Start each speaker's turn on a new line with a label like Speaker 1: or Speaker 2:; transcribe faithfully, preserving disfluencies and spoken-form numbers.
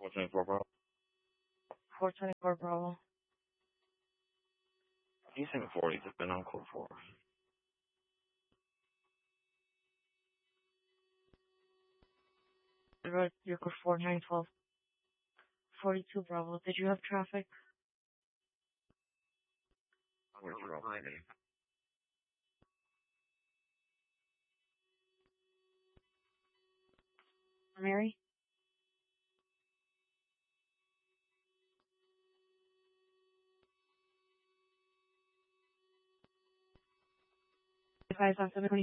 Speaker 1: four twenty-four, bro.
Speaker 2: four twenty-four Bravo.
Speaker 1: Decent forties have been on code four.
Speaker 2: The road, your code four nine twelve. forty-two Bravo. Did you have traffic?
Speaker 1: Where's your road?
Speaker 2: Mary? Five seven